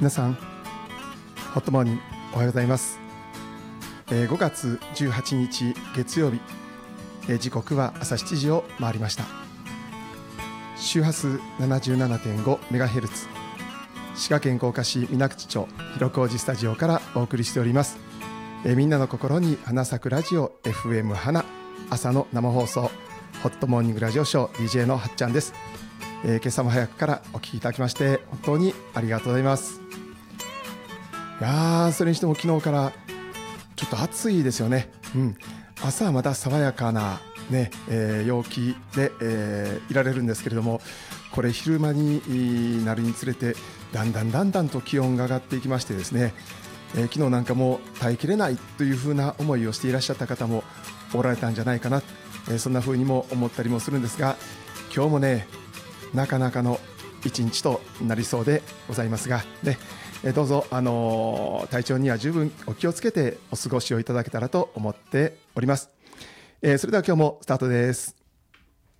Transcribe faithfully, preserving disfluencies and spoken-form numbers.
皆さん、ホットモーニングおはようございます。えー、ごがつじゅうはちにち月曜日、えー、時刻は朝しちじを回りました。周波数 ななじゅうななてんごメガヘルツ、 滋賀県甲賀市水口町広小路スタジオからお送りしております。えー、みんなの心に花咲くラジオ エフエム 花、朝の生放送ホットモーニングラジオショー ディージェー のはっちゃんです。えー、今朝も早くからお聞きいただきまして本当にありがとうございます。いやー、それにしても昨日からちょっと暑いですよね。うん、朝はまだ爽やかな、ねえー、陽気で、えー、いられるんですけれども、これ昼間になるにつれてだんだんだんだんと気温が上がっていきましてですね、えー、昨日なんかもう耐えきれないというふうな思いをしていらっしゃった方もおられたんじゃないかな、えー、そんなふうにも思ったりもするんですが、今日もねなかなかの一日となりそうでございますがね、えー、どうぞ、あのー、体調には十分お気をつけてお過ごしをいただけたらと思っております。えー、それでは今日もスタートです。